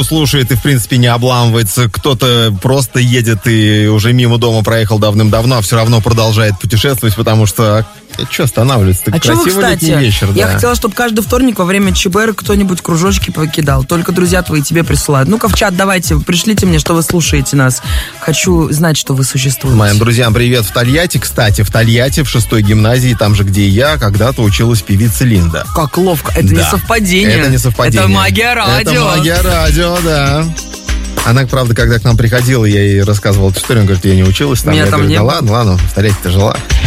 слушает и, в принципе, не обламывается. Кто-то просто едет и уже мимо дома проехал давным-давно, а все равно продолжает путешествовать, потому что... Что останавливается? Красивый летний вечер, да. Я хотела, чтобы каждый вторник во время ЧБР кто-нибудь кружочки покидал. Только друзья твои тебе присылают. Ну-ка в чат давайте, пришлите мне, что вы слушаете нас. Хочу знать, что вы существуете. Моим друзьям привет в Тольятти. Кстати, в Тольятти, в 6-й гимназии, там же, где и я, когда-то училась певица Линда. Как ловко. Это не совпадение. Это не совпадение. Это магия радио. Это магия радио, да. Она, правда, когда к нам приходила, я ей рассказывал эту историю, она говорит, я не училась там. Меня я там говорю, не да было. ладно, в Тольятти ты жила.